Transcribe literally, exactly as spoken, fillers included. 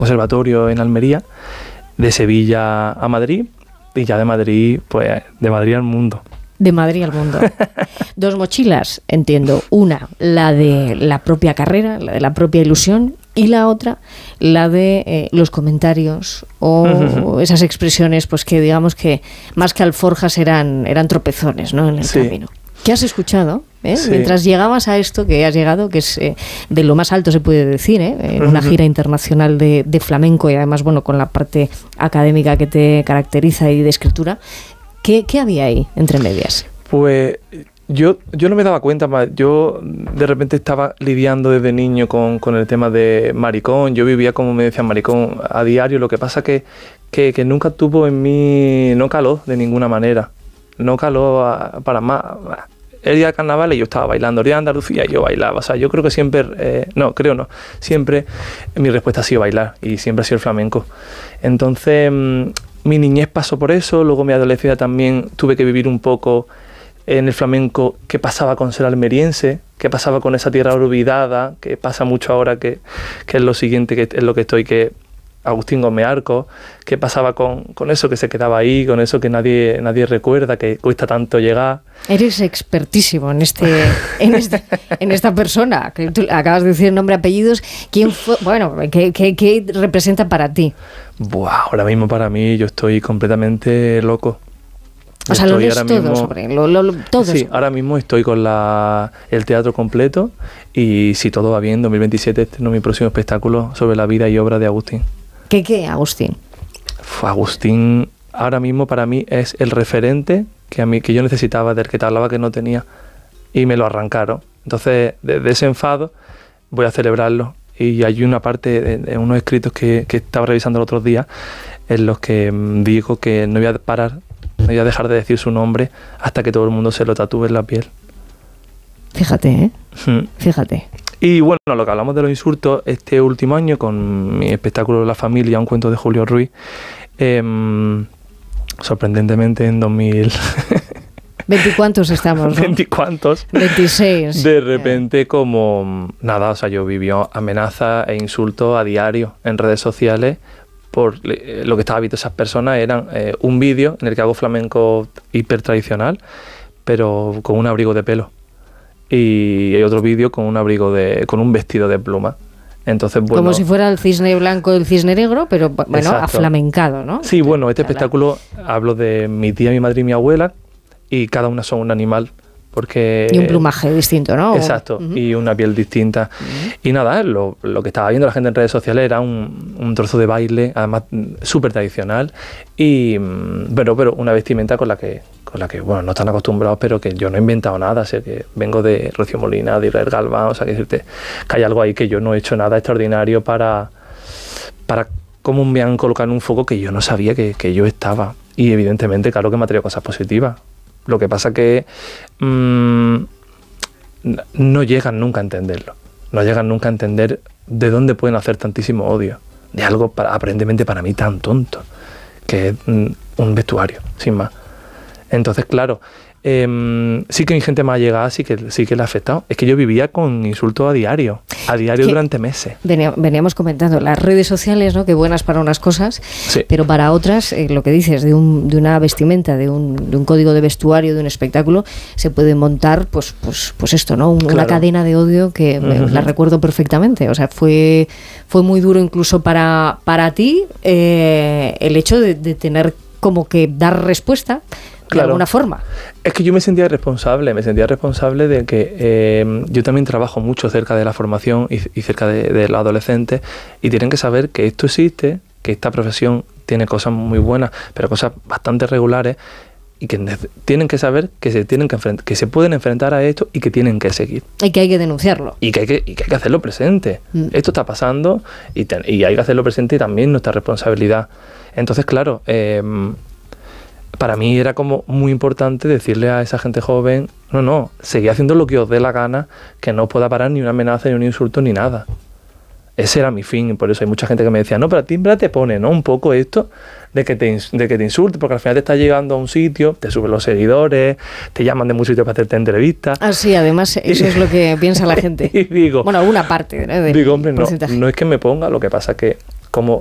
conservatorio en Almería, de Sevilla a Madrid, y ya de Madrid, pues de Madrid al mundo. De Madrid al mundo. Dos mochilas, entiendo. Una, la de la propia carrera, la de la propia ilusión, y la otra, la de eh, los comentarios o uh-huh. esas expresiones, pues que digamos que más que alforjas eran, eran tropezones, ¿no? En el sí. camino. ¿Qué has escuchado? ¿Eh? Sí. Mientras llegabas a esto que has llegado, que es eh, de lo más alto se puede decir, ¿eh? En una gira internacional de, de flamenco y además, bueno, con la parte académica que te caracteriza y de escritura, ¿qué, qué había ahí entre medias? Pues yo, yo no me daba cuenta, yo de repente estaba lidiando desde niño con, con el tema de maricón, yo vivía como me decían maricón a diario, lo que pasa que, que, que nunca tuvo en mí, no caló de ninguna manera, no caló a, para más. El día de carnaval y yo estaba bailando, el día de Andalucía y yo bailaba, o sea, yo creo que siempre, eh, no, creo no, siempre mi respuesta ha sido bailar y siempre ha sido el flamenco. Entonces, mmm, mi niñez pasó por eso, luego mi adolescencia también tuve que vivir un poco en el flamenco, qué pasaba con ser almeriense, qué pasaba con esa tierra olvidada, que pasa mucho ahora, que, que es lo siguiente, que es lo que estoy, que Agustín Gómez Arcos, qué pasaba con, con eso que se quedaba ahí, con eso que nadie, nadie recuerda, que cuesta tanto llegar. Eres expertísimo en este, en este, en esta persona, que tú acabas de decir nombre, apellidos, ¿quién fue? Bueno, ¿qué, qué, qué representa para ti? Buah, ahora mismo para mí yo estoy completamente loco. O sea, lo lees todo mismo, sobre, lo, lo, lo, todo Sí, sobre. ahora mismo estoy con la, el teatro completo y si todo va bien, dos mil veintisiete estreno mi próximo espectáculo sobre la vida y obra de Agustín. ¿Qué qué, Agustín? Uf, Agustín ahora mismo para mí es el referente que a mí que yo necesitaba, del que te hablaba que no tenía, y me lo arrancaron. Entonces, de, de ese enfado voy a celebrarlo. Y hay una parte de, de unos escritos que, que estaba revisando los otros días en los que mmm, digo que no voy a parar, no voy a dejar de decir su nombre hasta que todo el mundo se lo tatúe en la piel. Fíjate, ¿eh? Hmm. Fíjate. Y bueno, lo que hablamos de los insultos, este último año con mi espectáculo La Familia, un cuento de Julio Ruiz, eh, sorprendentemente en dos mil... ¿Veinticuántos estamos? ¿No? ¿Veinticuántos? Veintiséis. De repente como... Nada, o sea, yo vivió amenazas e insultos a diario en redes sociales por eh, lo que estaba viendo esas personas. Eran eh, un vídeo en el que hago flamenco hiper tradicional, pero con un abrigo de pelo. Y hay otro vídeo con un abrigo de... con un vestido de pluma. Entonces, bueno, como si fuera el cisne blanco y el cisne negro, pero bueno, exacto. aflamencado, ¿no? Sí, bueno, este espectáculo hablo de mi tía, mi madre y mi abuela, y cada una son un animal, porque... Y un plumaje distinto, ¿no? Exacto, uh-huh. Y una piel distinta. Uh-huh. Y nada, lo, lo que estaba viendo la gente en redes sociales era un, un trozo de baile, además súper tradicional, y pero, pero una vestimenta con la que, con la que, bueno, no están acostumbrados, pero que yo no he inventado nada, o sea, que vengo de Rocío Molina, de Israel Galván, o sea, que decirte que hay algo ahí que yo no he hecho nada extraordinario para, para cómo me han colocado en un foco que yo no sabía que, que yo estaba. Y evidentemente, claro que me ha traído cosas positivas. Lo que pasa que mmm, no llegan nunca a entenderlo. No llegan nunca a entender de dónde pueden hacer tantísimo odio. De algo para, aparentemente para mí tan tonto, que es mm, un vestuario, sin más. Entonces, claro, eh, sí que mi gente más llegada, sí que, sí que le ha afectado. Es que yo vivía con insultos a diario, a diario durante meses. Veníamos comentando, las redes sociales, ¿no? Que buenas para unas cosas, sí. Pero para otras, eh, lo que dices, de, un, de una vestimenta, de un, de un código de vestuario, de un espectáculo, se puede montar, pues, pues, pues esto, ¿no? Un, claro. Una cadena de odio que uh-huh. la recuerdo perfectamente. O sea, fue, fue muy duro incluso para, para ti eh, el hecho de, de tener como que dar respuesta. Claro. De alguna forma. Es que yo me sentía responsable, me sentía responsable de que eh, yo también trabajo mucho cerca de la formación y, y cerca de, de los adolescentes y tienen que saber que esto existe, que esta profesión tiene cosas muy buenas, pero cosas bastante regulares y que tienen que saber que se tienen que enfrentar, que se pueden enfrentar a esto y que tienen que seguir. Y que hay que denunciarlo. Y que hay que, y que, hay que hacerlo presente. Mm. Esto está pasando y, te, y hay que hacerlo presente y también nuestra responsabilidad. Entonces, claro, eh, para mí era como muy importante decirle a esa gente joven, no, no, seguid haciendo lo que os dé la gana, que no os pueda parar ni una amenaza, ni un insulto, ni nada. Ese era mi fin, y por eso hay mucha gente que me decía, no, pero a ti te pone, ¿no? Un poco esto de que te, de que te insulte, porque al final te estás llegando a un sitio, te suben los seguidores, te llaman de muchos sitios para hacerte entrevistas. Ah, sí, además eso es lo que piensa la gente. Y digo... Bueno, alguna parte, ¿no? Digo, hombre, no, no es que me ponga, lo que pasa es que como